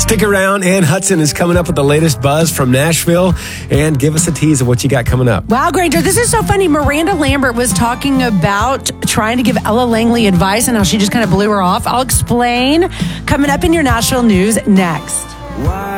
Stick around. Ann Hudson is coming up with the latest buzz from Nashville. And give us a tease of what you got coming up. Wow, Granger, this is so funny. Miranda Lambert was talking about trying to give Ella Langley advice and how she just kind of blew her off. I'll explain coming up in your Nashville news next.